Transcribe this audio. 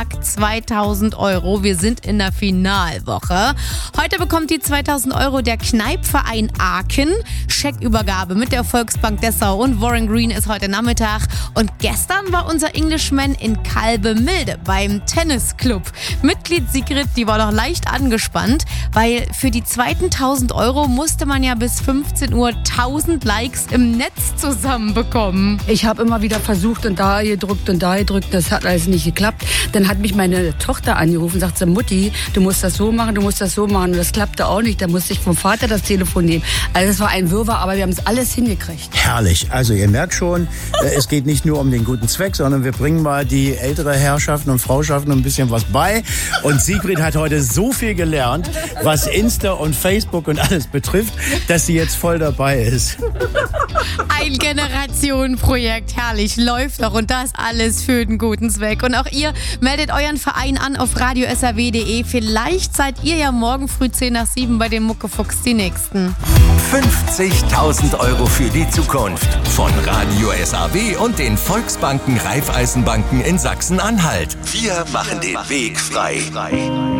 Tag 2000 Euro. Wir sind in der Finalwoche. Heute bekommt die 2000 Euro der Kneipverein Aachen. Scheckübergabe mit der Volksbank Dessau und Warren Green ist heute Nachmittag. Und gestern war unser Englishman in Kalbemilde beim Tennisclub. Mitglied Sigrid, die war noch leicht angespannt, weil für die zweiten 1000 Euro musste man ja bis 15 Uhr 1000 Likes im Netz zusammenbekommen. Ich habe immer wieder versucht und da gedrückt und da gedrückt. Das hat alles nicht geklappt. Dann hat mich meine Tochter angerufen und sagte, Mutti, du musst das so machen, du musst das so machen. Und das klappte auch nicht. Da musste ich vom Vater das Telefon nehmen. Also es war ein Wirrwarr, aber wir haben es alles hingekriegt. Herrlich. Also ihr merkt schon, es geht nicht nur um den guten Zweck, sondern wir bringen mal die ältere Herrschaften und Frauschaften ein bisschen was bei. Und Sigrid hat heute so viel gelernt, was Insta und Facebook und alles betrifft, dass sie jetzt voll dabei ist. Ein Generationenprojekt, herrlich, läuft doch und das alles für den guten Zweck. Und auch ihr meldet euren Verein an auf radio.srw.de. Vielleicht seid ihr ja morgen früh 6:50 bei dem Muckefuchs die Nächsten. 50.000 Euro für die Zukunft von Radio SAW und den Volksbanken Raiffeisenbanken in Sachsen-Anhalt. Wir machen den Weg frei.